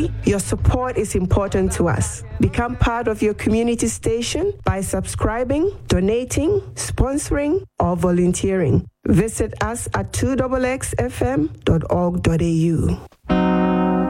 community, your support is important to us. Become part of your community station by subscribing, donating, sponsoring, or volunteering. Visit us at 2xxfm.org.au.